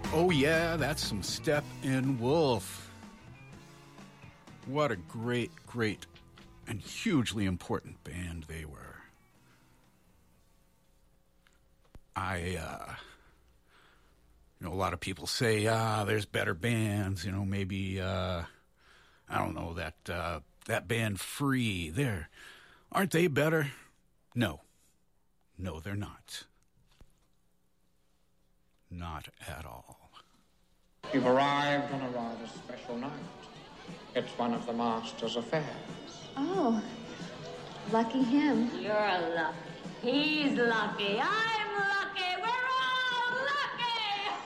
Oh yeah, that's some Steppenwolf. What a great, great, and hugely important band they were. A lot of people say, there's better bands, maybe, I don't know, that band Free, aren't they better? No, they're not. Not at all. You've arrived on a rather special night. It's one of the master's affairs. Oh, lucky him. You're lucky. He's lucky. I'm